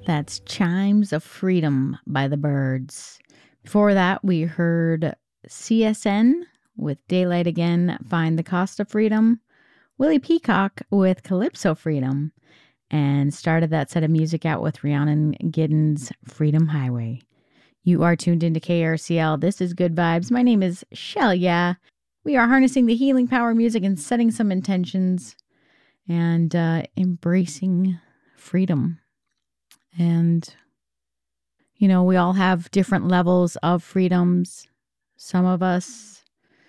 That's Chimes of Freedom by the Byrds. Before that, we heard CSN with Daylight Again, Find the Cost of Freedom, Willie Peacock with Calypso Freedom, and started that set of music out with Rhiannon Giddens' Freedom Highway. You are tuned into KRCL. This is Good Vibes. My name is Shelia. We are harnessing the healing power of music and setting some intentions and embracing freedom. And, you know, we all have different levels of freedoms. Some of us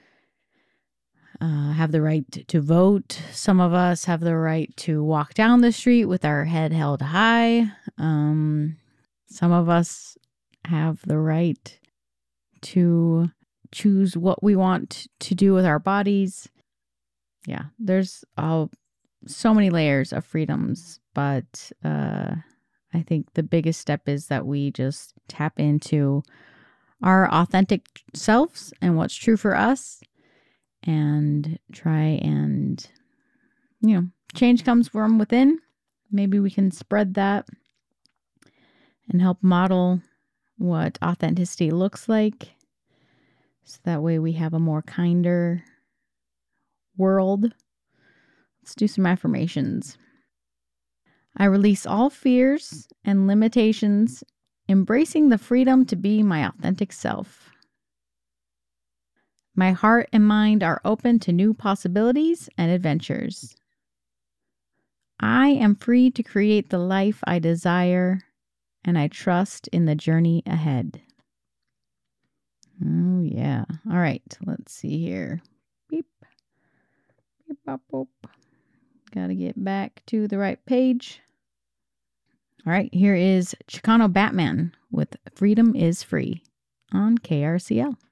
have the right to vote. Some of us have the right to walk down the street with our head held high. Some of us have the right to choose what we want to do with our bodies. Yeah, there's so many layers of freedoms, but I think the biggest step is that we just tap into our authentic selves and what's true for us and try and, you know, change comes from within. Maybe we can spread that and help model what authenticity looks like. So that way we have a more kinder world. Let's do some affirmations. I release all fears and limitations, embracing the freedom to be my authentic self. My heart and mind are open to new possibilities and adventures. I am free to create the life I desire, and I trust in the journey ahead. Oh, yeah. All right. Let's see here. Beep. Beep, bop, boop. Got to get back to the right page. All right, here is Chicano Batman with Freedom is Free on KRCL.